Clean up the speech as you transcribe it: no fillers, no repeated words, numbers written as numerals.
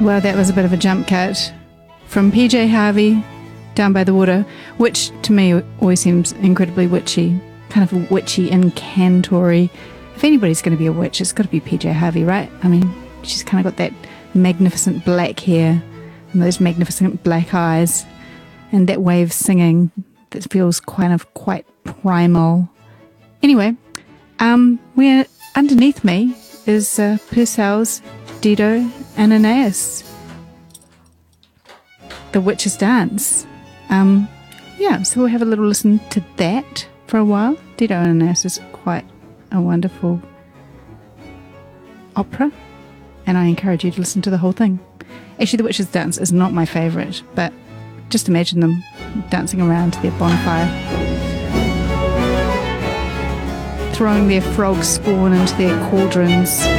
Well, that was a bit of a jump cut from PJ Harvey, Down by the Water, which to me always seems incredibly witchy, kind of witchy and cantory. If anybody's going to be a witch, it's got to be PJ Harvey, right? I mean, she's kind of got that magnificent black hair and those magnificent black eyes and that way of singing that feels quite primal. Anyway, we're underneath me is Purcell's Dido and Aeneas, The Witch's Dance. So we'll have a little listen to that for a while. Dido and Aeneas is quite a wonderful opera, and I encourage you to listen to the whole thing. Actually, The Witch's Dance is not my favourite, but just imagine them dancing around their bonfire, throwing their frog spawn into their cauldrons.